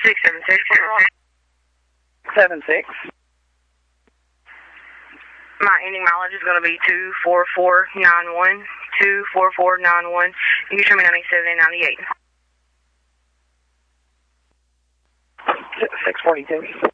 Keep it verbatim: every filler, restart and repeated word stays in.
six seven six. Seven six. My ending mileage is going to be two four four nine one. two four four nine one. You can show me ninety-seven and ninety-eight. six forty-two.